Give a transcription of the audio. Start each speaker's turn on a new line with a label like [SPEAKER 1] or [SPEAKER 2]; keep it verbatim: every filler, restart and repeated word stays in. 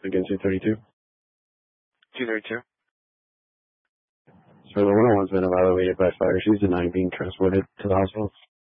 [SPEAKER 1] Again, two thirty-two.
[SPEAKER 2] two thirty-two.
[SPEAKER 1] So the one oh one's been evaluated by fire. She's denying being transported to the hospital.